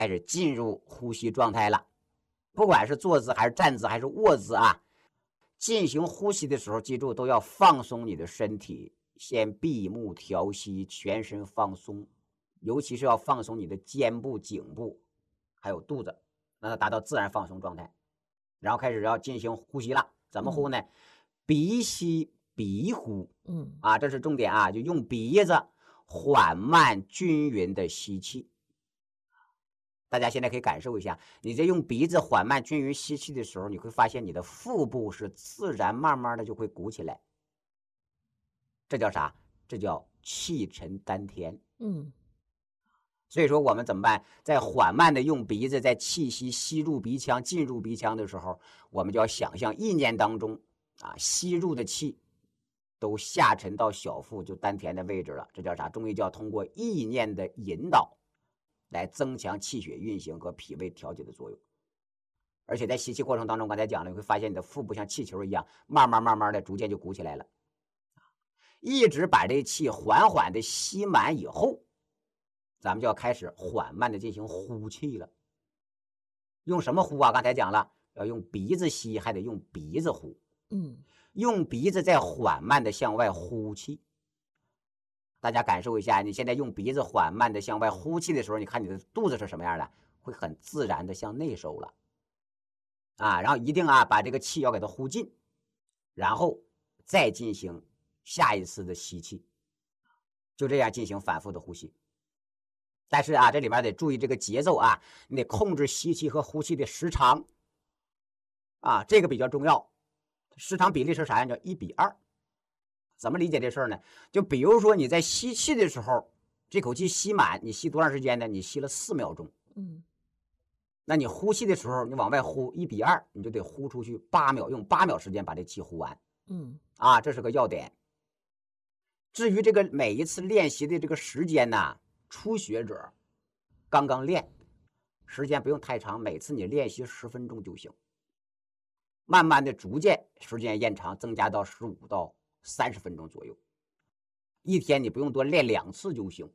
开始进入呼吸状态了。不管是坐姿还是站姿还是卧姿啊，进行呼吸的时候，记住都要放松你的身体，先闭目调息，全身放松，尤其是要放松你的肩部、颈部，还有肚子，让它达到自然放松状态。然后开始要进行呼吸了，怎么呼呢？鼻吸鼻呼，这是重点啊，就用鼻子缓慢均匀的吸气。大家现在可以感受一下，你在用鼻子缓慢均匀吸气的时候，你会发现你的腹部是自然慢慢的就会鼓起来。这叫啥？这叫气沉丹田。所以说我们怎么办？在缓慢的用鼻子在气息吸入鼻腔、进入鼻腔的时候，我们就要想象意念当中吸入的气都下沉到小腹，就丹田的位置了。这叫啥？中医叫通过意念的引导来增强气血运行和脾胃调节的作用。而且在吸气过程当中，刚才讲了，你会发现你的腹部像气球一样，慢慢的逐渐就鼓起来了。一直把这气缓缓的吸满以后，咱们就要开始缓慢的进行呼气了。用什么呼啊？刚才讲了，要用鼻子吸，还得用鼻子呼。用鼻子再缓慢的向外呼气。大家感受一下，你现在用鼻子缓慢的向外呼气的时候，你看你的肚子是什么样的？会很自然的向内收了。然后一定把这个气要给它呼尽，然后再进行下一次的吸气，就这样进行反复的呼吸。但是这里面得注意这个节奏你得控制吸气和呼气的时长这个比较重要。时长比例是啥样？叫1:2。怎么理解这事儿呢？就比如说你在吸气的时候，这口气吸满，你吸多长时间呢？你吸了4秒钟。那你呼气的时候，你往外呼1:2，你就得呼出去8秒，用8秒时间把这气呼完。这是个要点。至于这个每一次练习的这个时间呢，初学者刚刚练，时间不用太长，每次你练习10分钟就行。慢慢的逐渐时间延长，增加到15到30分钟左右。一天你不用多练2次就行。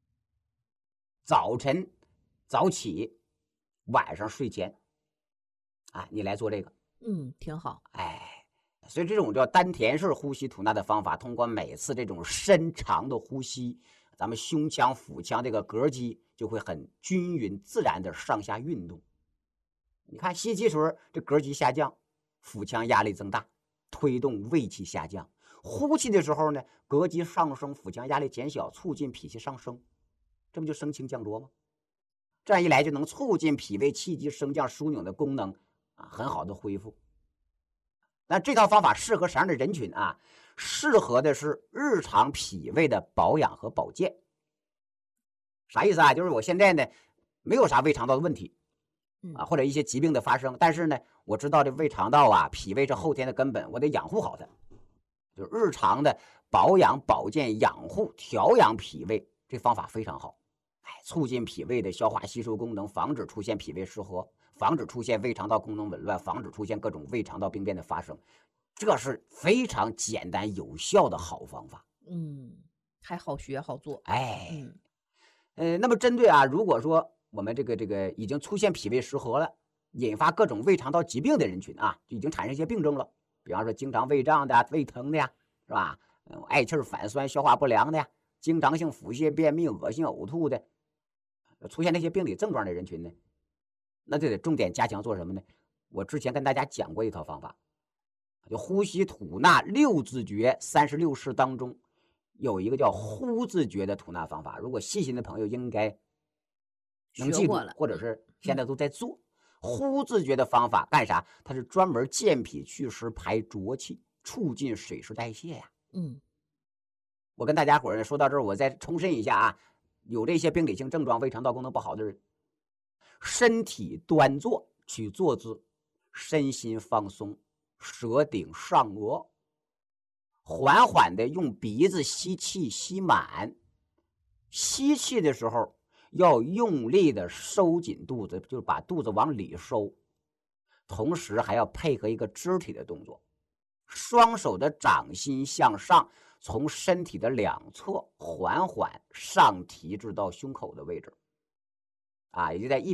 早晨早起，晚上睡前你来做这个。 挺好。 所以这种叫丹田式呼吸吐纳的方法，通过每次这种深长的呼吸，咱们胸腔腹腔这个膈肌就会很均匀自然的上下运动。你看吸气时候这膈肌下降，腹腔压力增大，推动胃气下降。呼气的时候呢，膈肌上升，腹腔压力减小，促进脾气上升。这不就升清降浊吗？这样一来就能促进脾胃气机升降枢纽的功能很好的恢复。那这套方法适合啥样的人群适合的是日常脾胃的保养和保健。啥意思就是我现在呢没有啥胃肠道的问题或者一些疾病的发生，但是呢我知道这胃肠道脾胃是后天的根本，我得养护好它。就是日常的保养保健养护调养脾胃，这方法非常好。促进脾胃的消化吸收功能，防止出现脾胃失和，防止出现胃肠道功能紊乱，防止出现各种胃肠道病变的发生。这是非常简单有效的好方法。 还好学好做。 那么针对如果说我们这个已经出现脾胃失和了，引发各种胃肠道疾病的人群就已经产生一些病症了，比方说经常胃胀的、胃疼的呀，是吧？嗳气反酸、消化不良的呀，经常性腹泻、便秘、恶心、呕吐的，出现那些病理症状的人群呢，那就得重点加强做什么呢？我之前跟大家讲过一套方法，就呼吸吐纳6字诀36式当中有一个叫呼字诀的吐纳方法，如果细心的朋友应该能记住，或者是现在都在做。呼字诀的方法干啥？它是专门健脾祛湿排浊气，促进水湿代谢呀。我跟大家伙说到这儿，我再重申一下有这些病理性症状、胃肠道功能不好的人，身体端坐，取坐姿，身心放松，舌顶上颚，缓缓的用鼻子吸气吸满。吸气的时候要用力的收紧肚子，就是把肚子往里收，同时还要配合一个肢体的动作，双手的掌心向上，从身体的两侧缓缓上提至到胸口的位置也就在